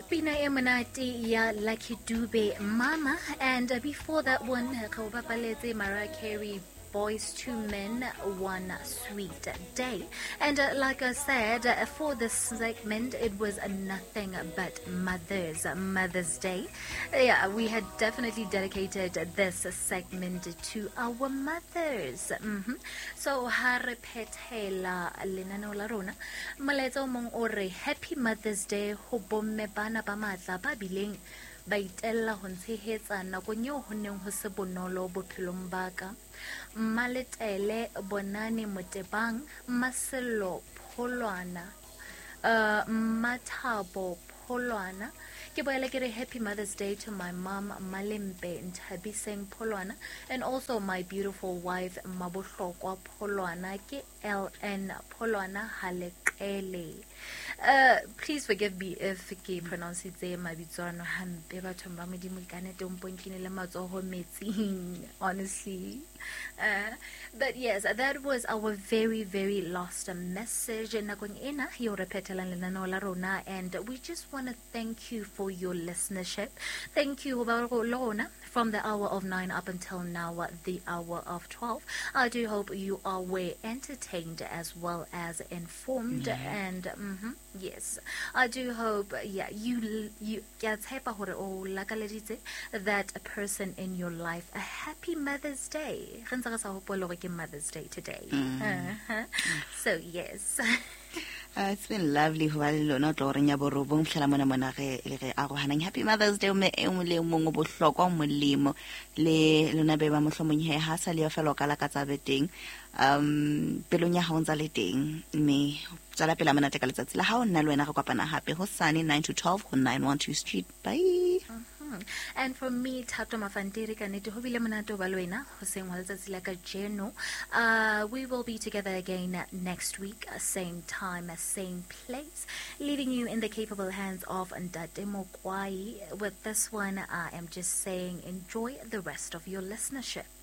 Pina Emanati ya Lucky Dube Mama, and before that one, Kaubapalete Mariah Carey. Boys to Men, One Sweet Day. And like I said, for this segment, it was nothing but Mother's Day. Yeah, we had definitely dedicated this segment to our mothers. So, harepetela lenaneo la rona. Molaetsa o mong o re, Happy Mother's Day ho bomme bana ba matla ba bileng ba itella ho ntshehetsa nakong eo ho neng ho se bonolo bophelong ba ka. Maletele Bonane Motebang Maselo Polwana Matabo Polwana. Ke boela ke re Happy Mother's Day to my mom Malembe Ntabiseng Polwana, and also my beautiful wife Mabohlokwa Polwana ke LN Polwana Halekele. Please forgive me if ke pronounce it mabitswana hampe batho ba modimo ikane tomponkine le matsoho metsing, honestly. But yes, that was our very, very last message. Nakong ena yo repetela lenaneo la rona, and we just want to thank you for your listenership. Thank you Lona from the hour of 9 up until now, the hour of 12. I do hope you are well entertained as well as informed, and yes, I do hope you get that person in your life a happy Mother's Day. Mother's Day today. So yes. It's been lovely ho ba le lona tloring bo robong hlela mona mona re a go hanang Happy Mother's Day me e le mongwe bohlokwa molemo le lona be ba mohlomong he ha sa le ya fela ka la ka tsa beteng pelong ya ha o ntsa le teng me tsala pela mona te ka letsatsi la ha o nna le wena re kopana hape ho Sunny 9 to 12 on 912 Street. Bye. And for me, Tato Mafantiri kanete ho bile monate ho ba le wena ho seng wa letsatsi la ka jeno. We will be together again next week, same time, same place, leaving you in the capable hands of Ndate Mokwai. With this one, I am just saying enjoy the rest of your listenership.